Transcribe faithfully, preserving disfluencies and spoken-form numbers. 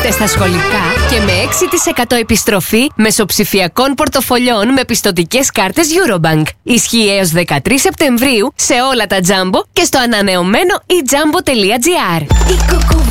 Μπείτε στα σχολικά και με έξι τοις εκατό επιστροφή μεσοψηφιακών πορτοφολιών με πιστωτικές κάρτες Eurobank. Ισχύει έως δεκατρείς Σεπτεμβρίου σε όλα τα Jumbo και στο ανανεωμένο e jumbo τελεία gr.